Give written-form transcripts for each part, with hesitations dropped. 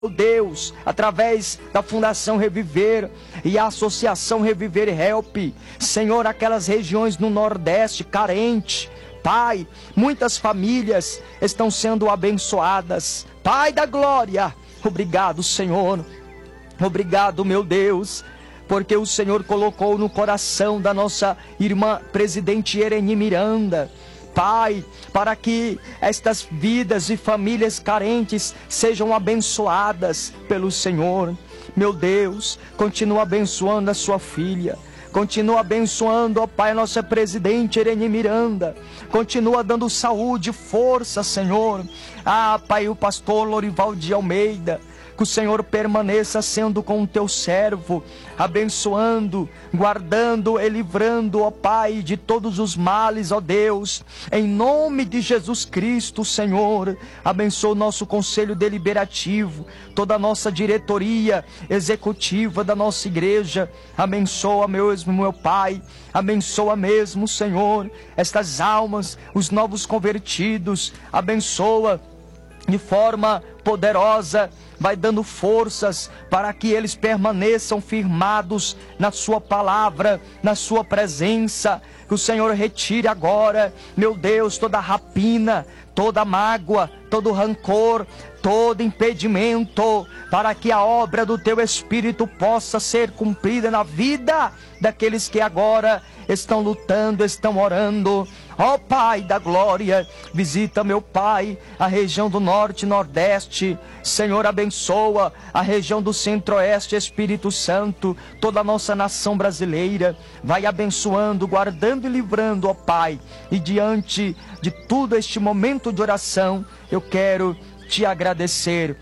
Deus, através da Fundação Reviver e a Associação Reviver Help, Senhor, aquelas regiões no Nordeste carente, Pai, muitas famílias estão sendo abençoadas, Pai da glória, obrigado, Senhor, obrigado, meu Deus, porque o Senhor colocou no coração da nossa irmã presidente Ereni Miranda, Pai, para que estas vidas e famílias carentes sejam abençoadas pelo Senhor. Meu Deus, continua abençoando a sua filha. Continua abençoando, ó Pai, a nossa presidente Ereni Miranda. Continua dando saúde, força, Senhor. Ah, Pai, o pastor Lorival de Almeida. Que o Senhor permaneça sendo com o teu servo, abençoando, guardando e livrando, ó Pai, de todos os males, ó Deus, em nome de Jesus Cristo, Senhor. Abençoa o nosso conselho deliberativo, toda a nossa diretoria executiva da nossa igreja. Abençoa mesmo, meu Pai, abençoa mesmo, Senhor, estas almas, os novos convertidos, abençoa de forma poderosa, vai dando forças para que eles permaneçam firmados na sua palavra, na sua presença. Que o Senhor retire agora, meu Deus, toda rapina, toda mágoa, todo rancor, todo impedimento, para que a obra do teu Espírito possa ser cumprida na vida daqueles que agora estão lutando, estão orando. Ó Pai da glória, visita, meu Pai, a região do norte e nordeste. Senhor, abençoa a região do centro-oeste, Espírito Santo, toda a nossa nação brasileira. Vai abençoando, guardando e livrando, ó Pai. E diante de todo este momento de oração, eu quero te agradecer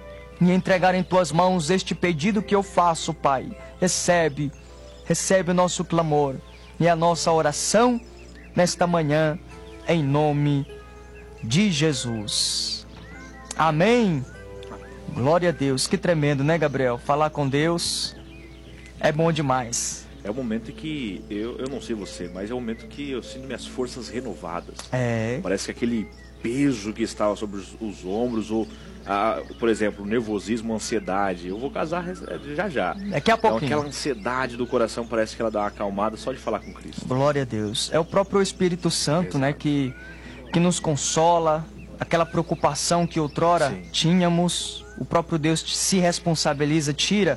e entregar em tuas mãos este pedido que eu faço, Pai. Recebe o nosso clamor e a nossa oração nesta manhã, em nome de Jesus. Amém. Glória a Deus. Que tremendo, né, Gabriel? Falar com Deus é bom demais. É o momento que, eu não sei você, mas é o momento que eu sinto minhas forças renovadas. Parece que aquele peso que estava sobre os ombros, ou, por exemplo, o nervosismo, a ansiedade. Eu vou casar já. Daqui a pouquinho. Então aquela ansiedade do coração parece que ela dá uma acalmada só de falar com Cristo. Glória a Deus. É o próprio Espírito Santo, né, que nos consola. Aquela preocupação que outrora tínhamos, o próprio Deus se responsabiliza, tira.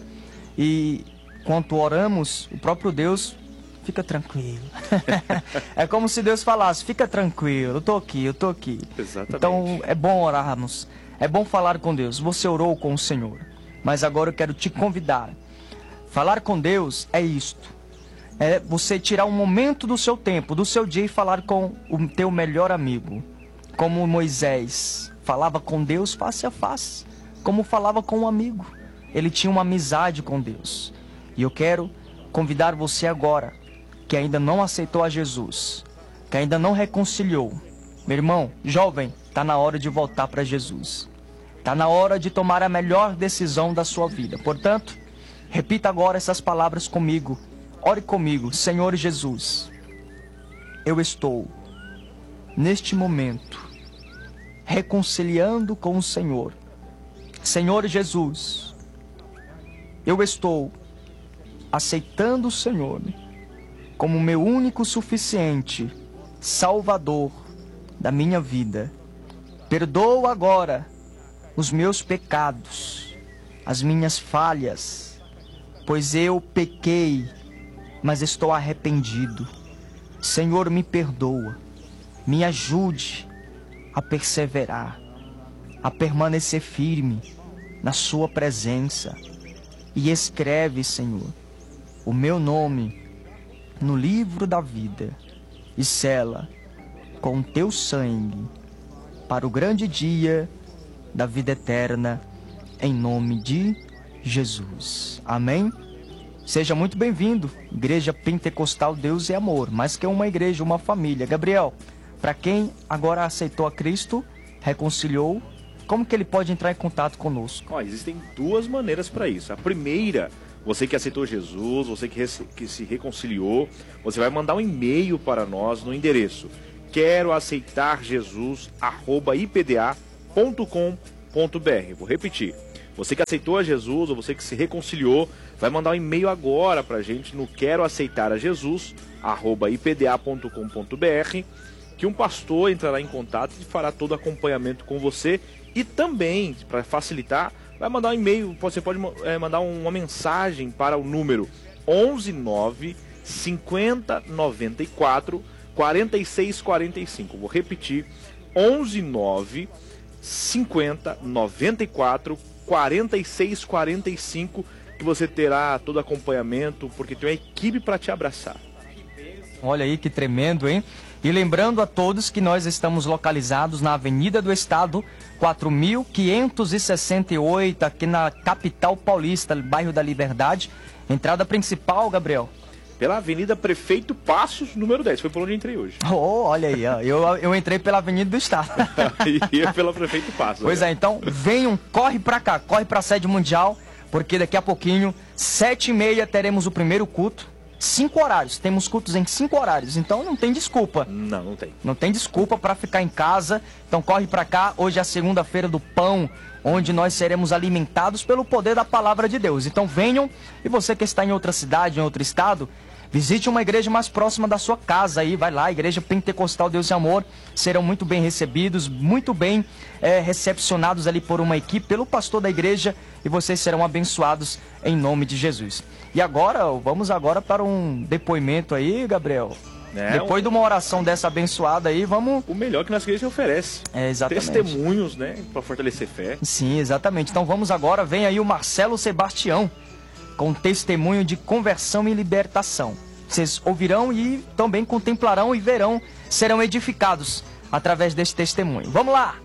E quando oramos, o próprio Deus fica tranquilo. É como se Deus falasse, fica tranquilo, eu tô aqui. Exatamente. Então é bom orarmos, é bom falar com Deus. Você orou com o Senhor, mas agora eu quero te convidar. Falar com Deus é isto. É você tirar um momento do seu tempo, do seu dia, e falar com o teu melhor amigo. Como Moisés falava com Deus face a face, como falava com um amigo. Ele tinha uma amizade com Deus. E eu quero convidar você agora, que ainda não aceitou a Jesus, que ainda não reconciliou. Meu irmão, jovem, está na hora de voltar para Jesus. Está na hora de tomar a melhor decisão da sua vida. Portanto, repita agora essas palavras comigo. Ore comigo. Senhor Jesus, eu estou, neste momento, reconciliando com o Senhor. Senhor Jesus, eu estou aceitando o Senhor como meu único suficiente Salvador da minha vida. Perdoa agora os meus pecados, as minhas falhas, pois eu pequei, mas estou arrependido. Senhor, me perdoa, me ajude a perseverar, a permanecer firme na sua presença, e escreve, Senhor, o meu nome no livro da vida e sela com o teu sangue para o grande dia da vida eterna, em nome de Jesus. Amém? Seja muito bem-vindo, Igreja Pentecostal Deus e Amor, mais que uma igreja, uma família. Gabriel, para quem agora aceitou a Cristo, reconciliou, como que ele pode entrar em contato conosco? Existem duas maneiras para isso. A primeira, você que aceitou Jesus, você que se reconciliou, você vai mandar um e-mail para nós no endereço queroaceitarjesus@ipda.com.br. Vou repetir, Você que aceitou a Jesus, ou você que se reconciliou, vai mandar um e-mail agora pra gente no queroaceitarajesus@ipda.com.br, que um pastor entrará em contato e fará todo o acompanhamento com você. E também, para facilitar, vai mandar um e-mail, você pode mandar uma mensagem para o número 119 50 94 46 45. Vou repetir, 119 50 94 46 45, que você terá todo acompanhamento, porque tem uma equipe para te abraçar. Olha aí que tremendo, hein? E lembrando a todos que nós estamos localizados na Avenida do Estado, 4.568, aqui na capital paulista, bairro da Liberdade. Entrada principal, Gabriel? Pela Avenida Prefeito Passos, número 10. Foi por onde eu entrei hoje. Oh, olha aí, ó. Eu entrei pela Avenida do Estado. E eu pela Prefeito Passos. Pois é, então venham, corre pra cá, corre pra sede mundial, porque daqui a pouquinho, 7h30, teremos o primeiro culto. 5 horários, temos cultos em 5 horários, então não tem desculpa. Não tem. Não tem desculpa para ficar em casa, então corre para cá. Hoje é a segunda-feira do pão, onde nós seremos alimentados pelo poder da palavra de Deus. Então venham, e você que está em outra cidade, em outro estado, visite uma igreja mais próxima da sua casa aí, vai lá, Igreja Pentecostal Deus e Amor, serão muito bem recebidos, muito bem recepcionados ali por uma equipe, pelo pastor da igreja, e vocês serão abençoados em nome de Jesus. E agora, vamos agora para um depoimento aí, Gabriel. Depois de uma oração dessa abençoada aí, vamos... O melhor que nossa igreja oferece. Exatamente. Testemunhos, né, para fortalecer fé. Sim, exatamente. Então vamos agora, vem aí o Marcelo Sebastião, com testemunho de conversão e libertação. Vocês ouvirão e também contemplarão e verão, serão edificados através desse testemunho. Vamos lá!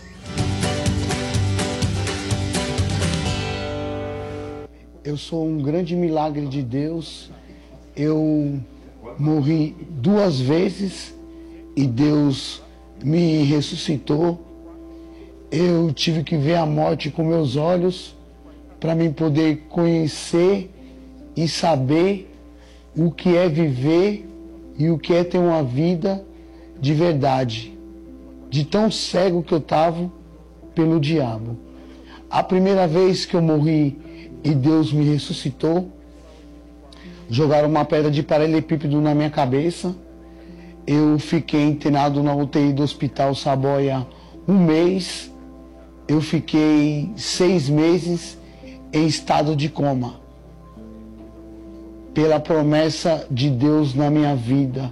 Eu sou um grande milagre de Deus. Eu morri 2 vezes e Deus me ressuscitou. Eu tive que ver a morte com meus olhos para mim poder conhecer e saber o que é viver e o que é ter uma vida de verdade, de tão cego que eu estava pelo diabo. A primeira vez que eu morri e Deus me ressuscitou, jogaram uma pedra de paralelepípedo na minha cabeça. Eu fiquei internado na UTI do Hospital Saboia 1 mês. Eu fiquei 6 meses em estado de coma. Pela promessa de Deus na minha vida,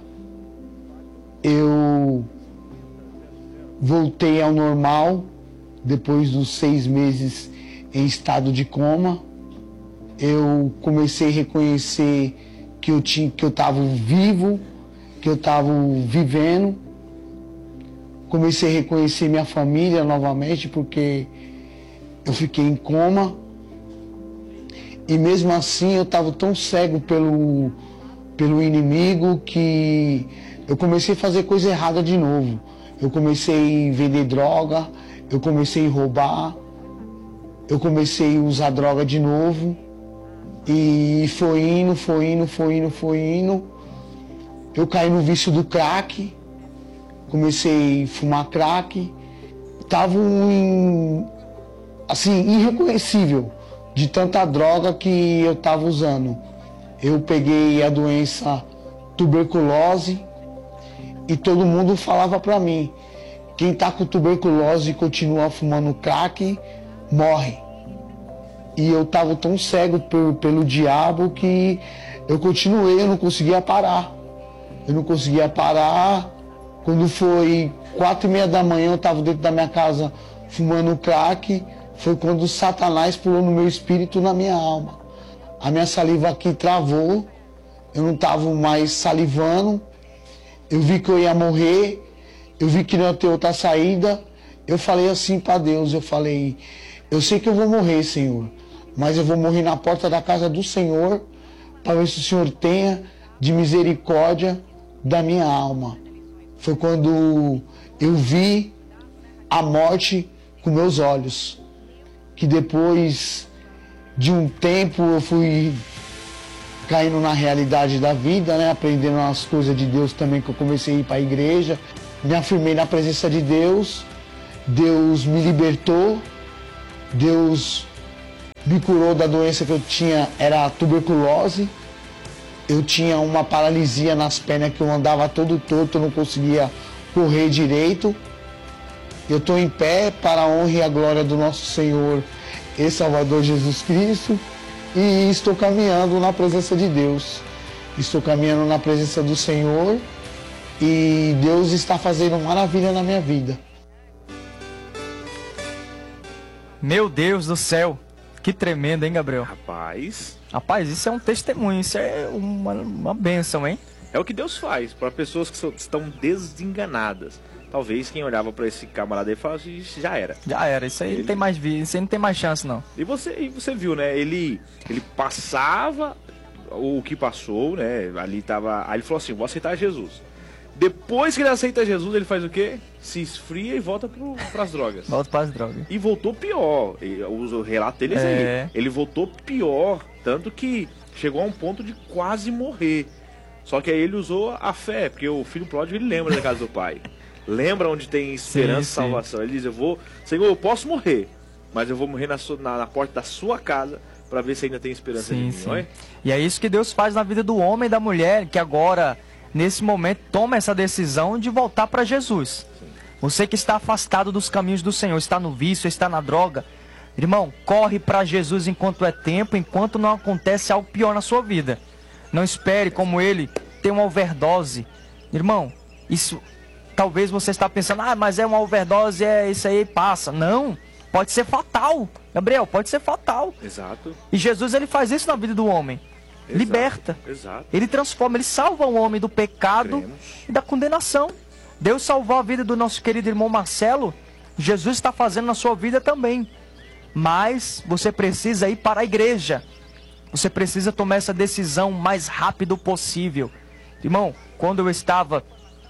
eu voltei ao normal depois dos 6 meses em estado de coma. Eu comecei a reconhecer que eu estava vivo, que eu estava vivendo. Comecei a reconhecer minha família novamente, porque eu fiquei em coma. E mesmo assim eu estava tão cego pelo inimigo que eu comecei a fazer coisa errada de novo. Eu comecei a vender droga, eu comecei a roubar, eu comecei a usar droga de novo. E foi indo. Eu caí no vício do crack, comecei a fumar crack. Estava irreconhecível de tanta droga que eu estava usando. Eu peguei a doença tuberculose e todo mundo falava para mim: quem está com tuberculose e continua fumando crack, morre. E eu estava tão cego pelo diabo que eu continuei, eu não conseguia parar. Quando foi 4h30 da manhã, eu estava dentro da minha casa fumando crack. Foi quando Satanás pulou no meu espírito, na minha alma. A minha saliva aqui travou, eu não estava mais salivando. Eu vi que eu ia morrer, eu vi que não ia ter outra saída. Eu falei assim para Deus, eu falei: eu sei que eu vou morrer, Senhor, mas eu vou morrer na porta da casa do Senhor, para ver se o Senhor tenha de misericórdia da minha alma. Foi quando eu vi a morte com meus olhos, que depois de um tempo eu fui caindo na realidade da vida, né? Aprendendo as coisas de Deus também, que eu comecei a ir para a igreja, me afirmei na presença de Deus, Deus me libertou, Deus me curou da doença que eu tinha, era a tuberculose. Eu tinha uma paralisia nas pernas que eu andava todo torto, eu não conseguia correr direito. Eu estou em pé para a honra e a glória do nosso Senhor e Salvador Jesus Cristo e estou caminhando na presença de Deus. Estou caminhando na presença do Senhor e Deus está fazendo maravilha na minha vida. Meu Deus do céu, que tremendo, hein, Gabriel? Rapaz, isso é um testemunho, isso é uma bênção, hein? É o que Deus faz para pessoas que estão desenganadas. Talvez quem olhava para esse camarada aí falasse, já era. Já era, isso aí não tem mais vida, isso aí não tem mais chance, não. E você viu, né? Ele passava o que passou, né? Aí ele falou assim, vou aceitar Jesus. Depois que ele aceita Jesus, ele faz o quê? Se esfria e volta pras drogas. Volta pras drogas. E voltou pior. O relato dele é aí. Ele voltou pior, tanto que chegou a um ponto de quase morrer. Só que aí ele usou a fé, porque o filho pródigo, ele lembra da casa do pai. Lembra onde tem esperança e salvação. Ele diz, Senhor, eu posso morrer, mas eu vou morrer na porta da sua casa para ver se ainda tem esperança em mim, não é? E é isso que Deus faz na vida do homem e da mulher, que agora, nesse momento, toma essa decisão de voltar para Jesus. Sim. Você que está afastado dos caminhos do Senhor, está no vício, está na droga, irmão, corre para Jesus enquanto é tempo, enquanto não acontece algo pior na sua vida. Não espere como ele ter uma overdose. Irmão, isso... Talvez você está pensando, mas é uma overdose, isso aí passa. Não, pode ser fatal. Gabriel, pode ser fatal. Exato. E Jesus, ele faz isso na vida do homem. Exato. Liberta. Exato. Ele transforma, ele salva o homem do pecado e da condenação. Deus salvou a vida do nosso querido irmão Marcelo. Jesus está fazendo na sua vida também. Mas você precisa ir para a igreja. Você precisa tomar essa decisão o mais rápido possível. Irmão, quando eu estava...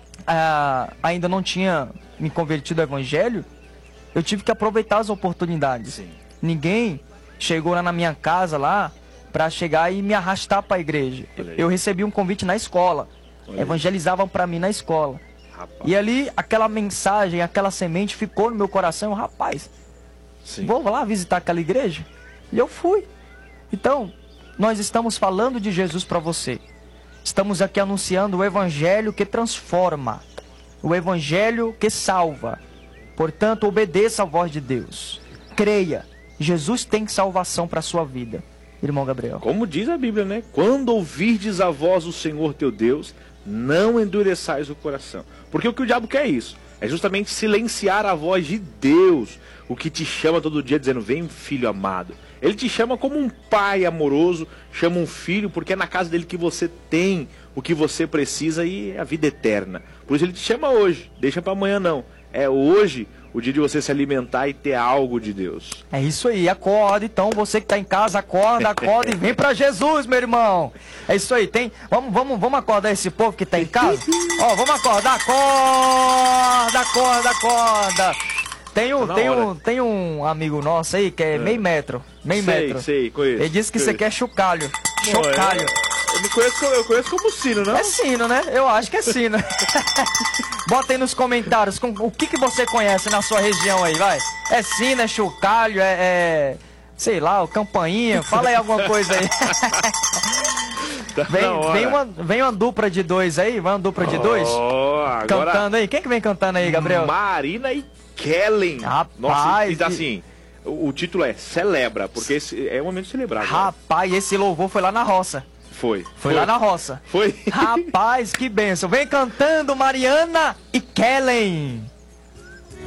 ainda não tinha me convertido ao evangelho, eu tive que aproveitar as oportunidades. Sim. Ninguém chegou lá na minha casa lá para chegar e me arrastar para a igreja. Eu recebi um convite na escola. Evangelizavam para mim na escola. Rapaz. E ali aquela mensagem, aquela semente ficou no meu coração. Rapaz, vou lá visitar aquela igreja? E eu fui. Então, nós estamos falando de Jesus para você. Estamos aqui anunciando o evangelho que transforma, o evangelho que salva. Portanto, obedeça a voz de Deus. Creia, Jesus tem salvação para a sua vida. Irmão Gabriel. Como diz a Bíblia, né? Quando ouvirdes a voz do Senhor teu Deus, não endureçais o coração. Porque o que o diabo quer é isso. É justamente silenciar a voz de Deus, o que te chama todo dia dizendo, vem filho amado. Ele te chama como um pai amoroso, chama um filho, porque é na casa dele que você tem o que você precisa e é a vida eterna. Por isso ele te chama hoje, deixa para amanhã não. É hoje o dia de você se alimentar e ter algo de Deus. É isso aí, acorda então, você que está em casa, acorda e vem para Jesus, meu irmão. É isso aí, vamos acordar esse povo que está em casa? Vamos acordar, acorda. Tem um amigo nosso aí que é meio metro. Sei, conheço. Ele disse que você quer chocalho. Chocalho. Eu conheço como sino, não? É sino, né? Eu acho que é sino. Bota aí nos comentários o que você conhece na sua região aí, vai. É sino, é chocalho, sei lá, campainha. Fala aí alguma coisa aí. Vem uma dupla de dois aí, vai uma dupla de dois. Agora... Cantando aí. Quem que vem cantando aí, Gabriel? Marina e Kellen. Rapaz. Nossa, assim, o título é Celebra, porque esse é o momento de celebrar. Rapaz, esse louvor foi lá na roça. Foi lá na roça. Foi. Rapaz, que bênção. Vem cantando Mariana e Kellen.